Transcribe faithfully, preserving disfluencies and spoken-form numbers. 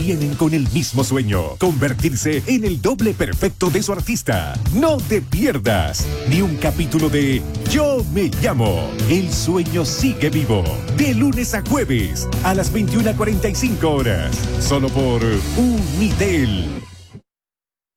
vienen con el mismo sueño, convertirse en el doble perfecto de su artista. No te pierdas ni un capítulo de Yo Me Llamo. El sueño sigue vivo. De lunes a jueves a las veintiuna cuarenta y cinco horas. Solo por Unitel.